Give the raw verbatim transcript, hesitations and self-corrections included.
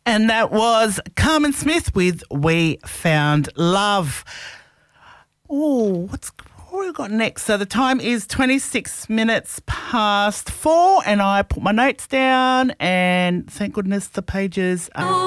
And that was Carmen Smith with We Found Love. Oh, what's what have we got next? So the time is twenty-six minutes past four, and I put my notes down, and thank goodness the pages are